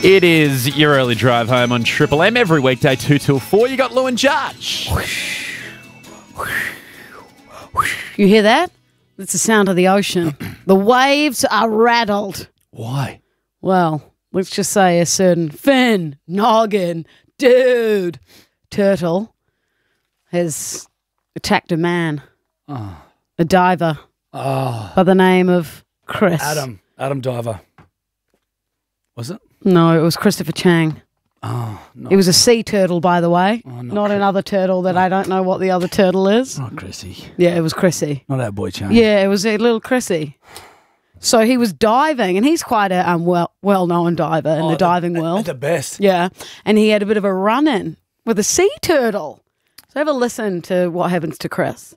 It is your early drive home on Triple M every weekday 2 till 4. You got Lou and Judge. You hear that? It's the sound of the ocean. The waves are rattled. Why? Well, let's just say a certain fin, noggin, dude, turtle has attacked a man, a diver by the name of Chris. Adam Diver. Was it? No, it was Christopher Chang. Oh, no. It was a sea turtle, by the way, not not another turtle that I don't know what the other turtle is. Not Chrissy. Yeah, it was Chrissy. Not our boy Chang. Yeah, it was a little Chrissy. So he was diving, and he's quite a well-known diver in the diving world. The best. Yeah, and he had a bit of a run-in with a sea turtle. So have a listen to what happens to Chris.